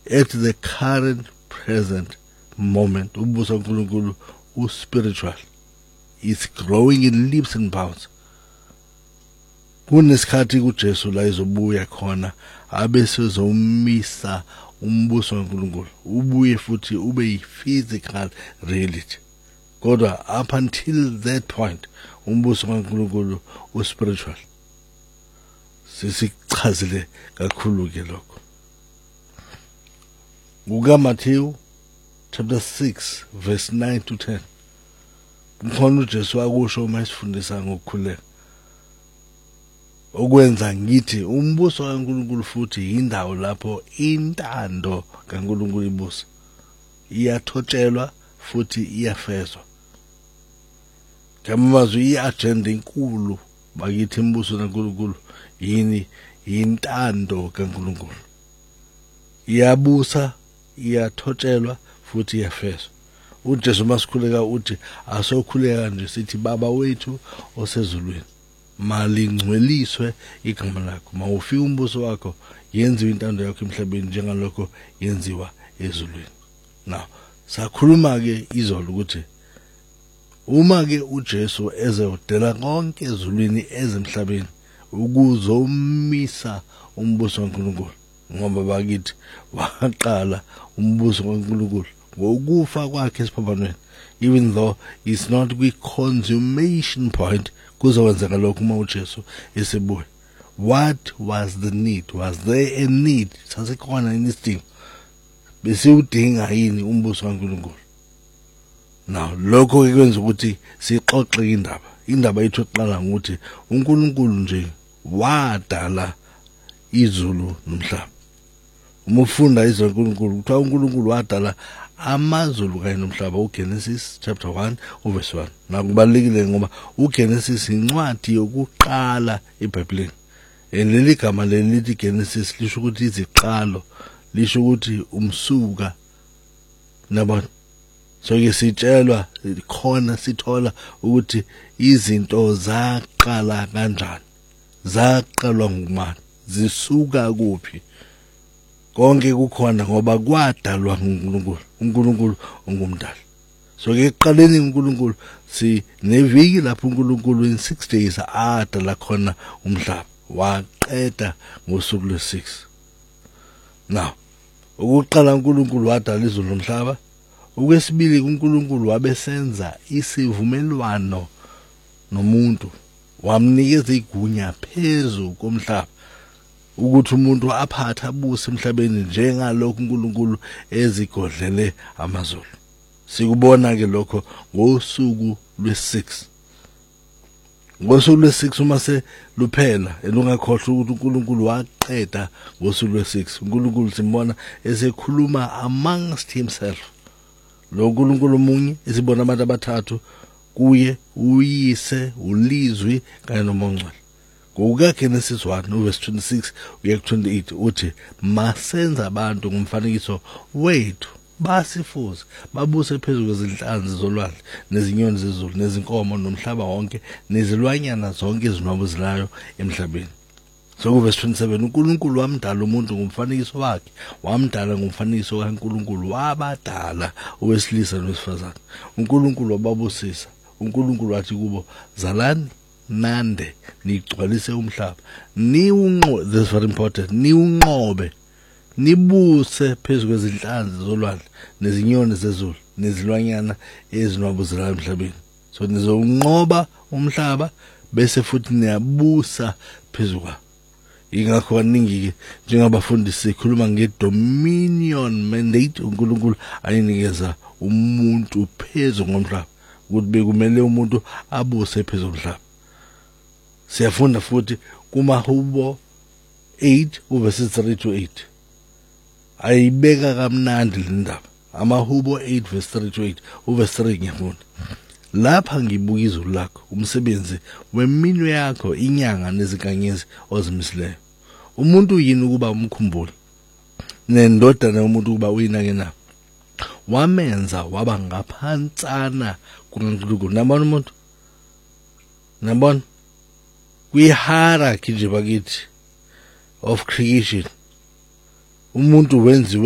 at the current present moment umbuso kaNkulunkulu spiritual, is growing in leaps and bounds. Kunesikhathi kuJesu la izobuya khona abesezomisa umbuso kaNkulunkulu ubuye futhi ube physical reality. Kodwa up until that point umbuso kaNkulunkulu spiritual. Sisichazile kakhulu ke lokho. Matthew chapter 6 verse 9 to 10. Mkhona uJesu akusho uma sifundisa ngokukhuleka. Okwenza ngithi umbuso kaNkulunkulu futhi indawo lapho intando kaNkulunkulu ibusa. Iyathotshelwa futhi iyafezwa. Kamazwi iagenda enkulu bakithi umbuso kaNkulunkulu yini intando kaNkulunkulu. Iyabusa, iyathotshelwa futhi iyafezwa. uJesu masikhuleka uthi asokhuleka nje sithi baba wethu osezulwini malingcweliswe igama lakho, mawufike umbuso wakho, yenziwe intando yakho emhlabeni njengalokho yenziwa ezulwini. Now sakhuluma ke izolo ukuthi uma ke uJesu ezodela konke ezulwini ezemhlabeni ukuzomisa umbuso kaNkulunkulu, ngoba bakithi waqala umbuso kaNkulunkulu ngokufa kwakhe esiphambanweni, even though it's not kwi consummation point kuzokwenzeka lokho uma uJesu esebuya. What was the need? Was there a need? Sasekhona isidingo besiwudinga yini umbuso kaNkulunkulu? Now lokho ke kwenza ukuthi sixoxe indaba yethu eqala ngokuthi uNkulunkulu nje wadala izulu nomhlaba. Uma ufunda izolo uNkulunkulu kuthiwa uNkulunkulu wadala amazulu kanye nomhlaba, uGenesis chapter 1 verse 1. Nakubalekile ngoba uGenesis incwadi yokuqala eBhayibhelini. Leli gama lelithi Genesis lisho ukuthi iziqalo, lisho ukuthi umsuka nabani. So ke sitshelwa khona sithola ukuthi izinto zaqala kanjani, zaqalwa ngubani, zisuka kuphi. Konke kukhona ngoba kwadalwa nguNkulunkulu. uNkulunkulu ungumdali. So ke eqaleni uNkulunkulu si neviki lapho uNkulunkulu in 6 days adala khona umhlaba, waqeda ngosuku lwe6. Now ukuqala uNkulunkulu wadala izulu nomhlaba. Okwesibili uNkulunkulu wabesenza isivumelwano nomuntu, wamnikeza igunya phezu komhlaba ukuthi umuntu aphathe abuse emhlabeni njengalokho uNkulunkulu ezigodlele amazulu. Sikubona ke lokho ngosuku lwe6. Ngosuku lwe6 uma se luphela elungakhohlwa ukuthi uNkulunkulu waqeda ngosuku lwe6. uNkulunkulu simbona esekhuluma amongst himself. Lo uNkulunkulu munye esibona abantu abathathu kuye uyise, ulizwi kanye noMongcwele. Genesis 1 verse 26 uya ku28 uthi masenza abantu ngomfanekiso wethu basifuze babuse phezulu kwezinhlanzi zolwandle nezinyoni zezulu nezinkomo nomhlaba wonke nezilwanyana zonke ezinwabuzilayo emhlabeni. So verse 27 uNkulunkulu wamdala umuntu ngomfanekiso wakhe, wamdala ngomfanekiso kaNkulunkulu, wabadala owesilisa nowesifazane. uNkulunkulu wababusisa. uNkulunkulu wathi kubo zalani nande nigcwalise umhlaba, this is very important, niwunqobe, nibuse phezulu kwezinhlanzi zolwandle nezinyoni zezulu nezilwanyana ezinwabuzelayo emhlabeni. So nizonqoba umhlaba bese futhi niyabusa phezulu kwawo. Ingakho kaningi njengabafundi sikhuluma ngedominion mandate uNkulunkulu ayinikeza umuntu phezulu ngomhlaba, ukuthi bekumele umuntu abuse phezulu komhlaba. Siyafunda futhi kumaHubo 8 verses 3 to 8. Ayibeka kamnandi le ndaba. AmaHubo 8 verse 3 to 8 verse 3 ngiyafunda. Lapha ngibuka izulu lakho, umsebenzi weminwe yakho, inyanga nezinkanyezi ozimisileyo. Umuntu yini ukuba umkhumbule, nendodana yomuntu ukuba uyinake na? Wamenza waba ngaphansana kuNkulunkulu. Nabona umuntu, nabona kwi-hierarchy nje bakithi of creation umuntu wenziwe